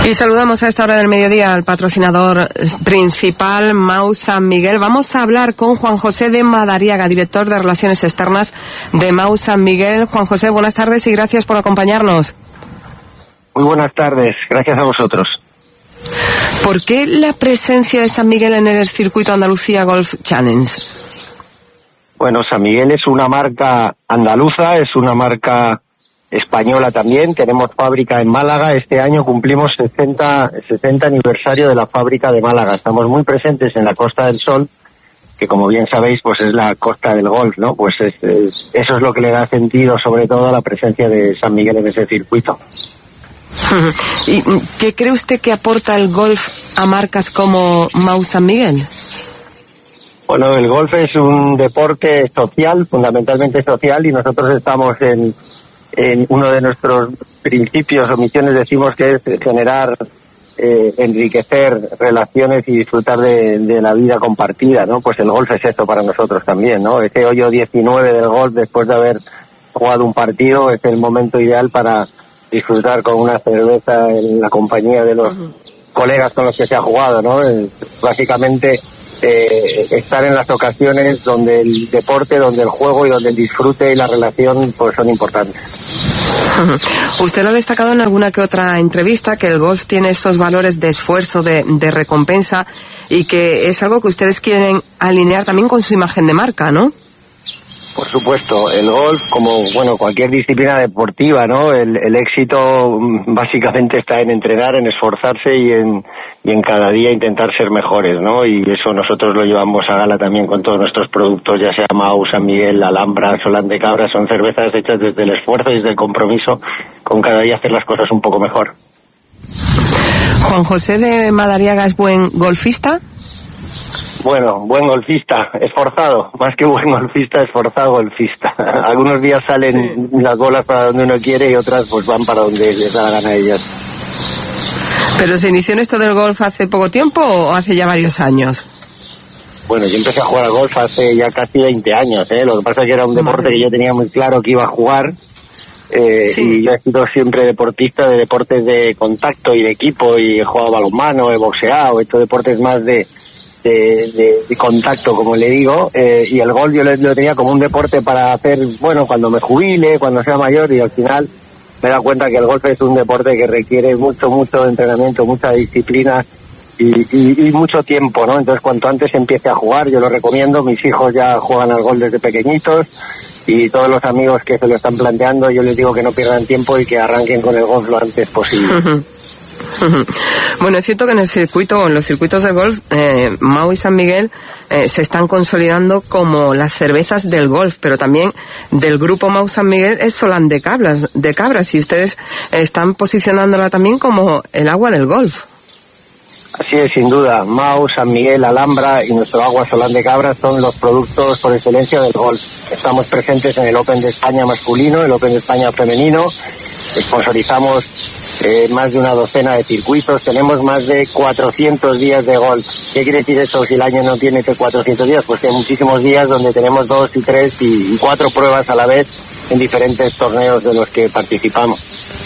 Y saludamos a esta hora del mediodía al patrocinador principal, MAU San Miguel. Vamos a hablar con Juan José de Madariaga, director de Relaciones Externas de MAU San Miguel. Juan José, buenas tardes y gracias por acompañarnos. Muy buenas tardes, gracias a vosotros. ¿Por qué la presencia de San Miguel en el circuito Andalucía Golf Challenge? Bueno, San Miguel es una marca andaluza, es una marca española también. Tenemos fábrica en Málaga. Este año cumplimos 60 aniversario de la fábrica de Málaga. Estamos muy presentes en la Costa del Sol, que como bien sabéis, pues es la costa del golf, ¿no? Pues eso es lo que le da sentido, sobre todo, a la presencia de San Miguel en ese circuito. ¿Y qué cree usted que aporta el golf a marcas como MAU San Miguel? Bueno, el golf es un deporte social, fundamentalmente social, y nosotros estamos en uno de nuestros principios o misiones, decimos que es generar, enriquecer relaciones y disfrutar de la vida compartida, ¿no? Pues el golf es esto para nosotros también, ¿no? Ese hoyo 19 del golf, después de haber jugado un partido, es el momento ideal para disfrutar con una cerveza en la compañía de los colegas con los que se ha jugado, ¿no? Básicamente estar en las ocasiones donde el deporte, donde el juego y donde el disfrute y la relación pues son importantes. Usted lo ha destacado en alguna que otra entrevista, que el golf tiene esos valores de esfuerzo, de recompensa, y que es algo que ustedes quieren alinear también con su imagen de marca, ¿no? Por supuesto, el golf, como bueno cualquier disciplina deportiva, ¿no? El éxito básicamente está en entrenar, en esforzarse y en cada día intentar ser mejores, ¿no? Y eso nosotros lo llevamos a gala también con todos nuestros productos, ya sea MAU, San Miguel, Alhambra, Solán de Cabra. Son cervezas hechas desde el esfuerzo y desde el compromiso con cada día hacer las cosas un poco mejor. Juan José de Madariaga es buen golfista. Bueno, buen golfista, esforzado, más que buen golfista, esforzado golfista. Algunos días salen las bolas para donde uno quiere y otras pues van para donde les da la gana a ellas. ¿Pero se inició en esto del golf hace poco tiempo o hace ya varios años? Bueno, yo empecé a jugar al golf hace ya casi 20 años, ¿eh? Lo que pasa es que era un deporte que yo tenía muy claro que iba a jugar. Y yo he sido siempre deportista de deportes de contacto y de equipo, y he jugado balonmano, he boxeado, he hecho deportes más de contacto, como le digo, y el golf yo lo tenía como un deporte para hacer, bueno, cuando me jubile, cuando sea mayor, y al final me he dado cuenta que el golf es un deporte que requiere mucho entrenamiento, mucha disciplina y mucho tiempo, ¿no? Entonces, cuanto antes empiece a jugar, yo lo recomiendo. Mis hijos ya juegan al golf desde pequeñitos, y todos los amigos que se lo están planteando, yo les digo que no pierdan tiempo y que arranquen con el golf lo antes posible. Bueno, es cierto que en los circuitos de golf, MAU y San Miguel se están consolidando como las cervezas del golf, pero también del grupo MAU San Miguel es Solán de Cabras, y ustedes están posicionándola también como el agua del golf. Así es, sin duda. MAU, San Miguel, Alhambra y nuestro agua Solán de Cabras son los productos por excelencia del golf. Estamos presentes en el Open de España masculino, el Open de España femenino. Sponsorizamos más de una docena de circuitos. Tenemos más de 400 días de golf. ¿Qué quiere decir eso si el año no tiene 400 días? Pues que hay muchísimos días donde tenemos 2 y 3 y 4 pruebas a la vez en diferentes torneos de los que participamos.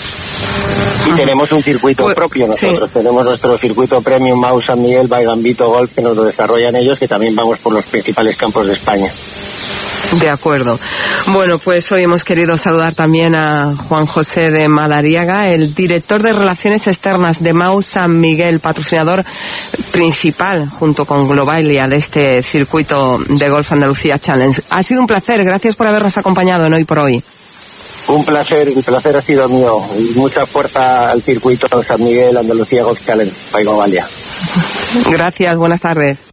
Y tenemos un circuito propio nosotros. Tenemos nuestro circuito Premium MAU San Miguel by Gambito Golf, que nos lo desarrollan ellos, que también vamos por los principales campos de España. De acuerdo. Bueno, pues hoy hemos querido saludar también a Juan José de Madariaga, el director de Relaciones Externas de MAU San Miguel, patrocinador principal junto con Globalia de este circuito de Golf Andalucía Challenge. Ha sido un placer, gracias por habernos acompañado en Hoy por Hoy. Un placer, el placer ha sido mío, y mucha fuerza al circuito San Miguel Andalucía Golf Challenge by Globalia. Gracias, buenas tardes.